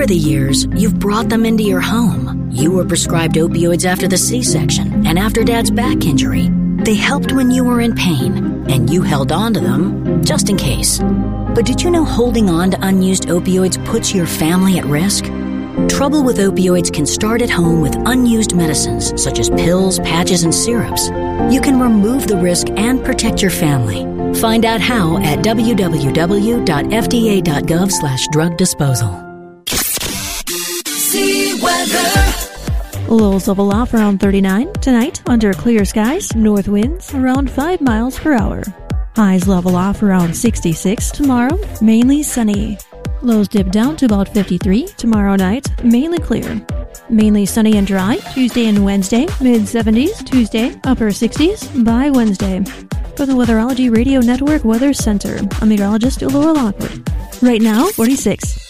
Over the years, you've brought them into your home. You were prescribed opioids after the C-section and after Dad's back injury. They helped when you were in pain, and you held on to them just in case. But did you know holding on to unused opioids puts your family at risk? Trouble with opioids can start at home with unused medicines such as pills, patches, and syrups. You can remove the risk and protect your family. Find out how at www.fda.gov/drug disposal. See weather. Lows of aloft around 39. Tonight, under clear skies, north winds around 5 miles per hour. Highs level off around 66. Tomorrow, mainly sunny. Lows dip down to about 53. Tomorrow night, mainly clear. Mainly sunny and dry. Tuesday and Wednesday, mid-70s. Tuesday, upper 60s by Wednesday. For the Weatherology Radio Network Weather Center, I'm meteorologist Laura Lockwood. Right now, 46.